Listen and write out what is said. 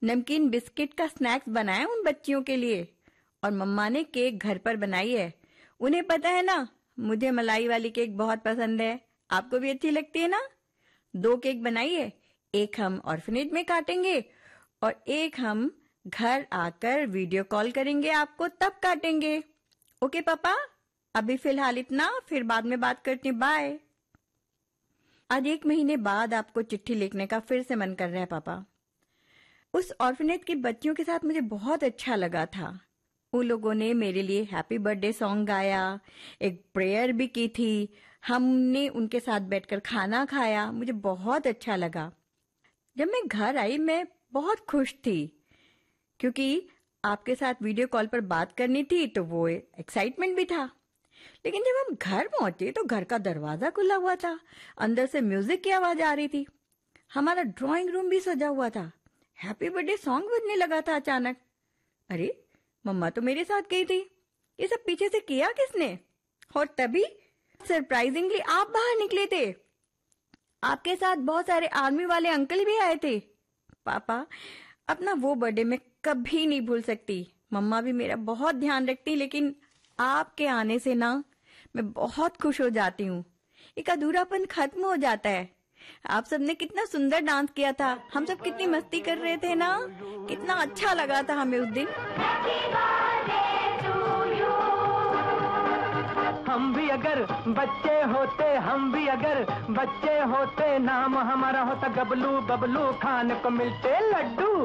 नमकीन बिस्किट का स्नैक्स बनाया उन बच्चियों के लिए, और मम्मा ने केक घर पर बनाई है। उन्हें पता है ना, मुझे मलाई वाली केक बहुत पसंद है। आपको भी अच्छी लगती है ना? 2 केक बनाइए, एक हम ऑर्फनेज में काटेंगे और एक हम घर आकर वीडियो कॉल करेंगे आपको, तब काटेंगे। ओके पापा, अभी फिलहाल इतना, फिर बाद में बात करती हूँ। बाय। आज 1 महीने बाद आपको चिट्ठी लिखने का फिर से मन कर रहा है पापा। उस ऑर्फनेज की बच्चियों के साथ मुझे बहुत अच्छा लगा था। उन लोगों ने मेरे लिए हैप्पी बर्थडे सॉन्ग गाया, एक प्रेयर भी की थी। हमने उनके साथ बैठकर खाना खाया, मुझे बहुत अच्छा लगा। जब मैं घर आई मैं बहुत खुश थी, क्योंकि आपके साथ वीडियो कॉल पर बात करनी थी, तो वो एक्साइटमेंट भी था। लेकिन जब हम घर पहुंचे तो घर का दरवाजा खुला हुआ था, अंदर से म्यूजिक की आवाज आ रही थी। हमारा ड्राइंग रूम भी सजा हुआ था। हैप्पी बर्थडे सॉन्ग बजने लगा था अचानक। अरे, मम्मा तो मेरे साथ गई थी, ये सब पीछे से किया किसने? और तभी सरप्राइजिंगली आप बाहर निकले थे। आपके साथ बहुत सारे आर्मी वाले अंकल भी आए थे। पापा, अपना वो बर्थडे मैं कभी नहीं भूल सकती। मम्मा भी मेरा बहुत ध्यान रखती, लेकिन आपके आने से ना मैं बहुत खुश हो जाती हूँ। एक अधूरापन खत्म हो जाता है। आप सबने कितना सुंदर डांस किया था, हम सब कितनी मस्ती कर रहे थे ना, कितना अच्छा लगा था हमें उस दिन। हम भी अगर बच्चे होते, नाम हमारा होता गबलू, बबलू खान को मिलते लड्डू।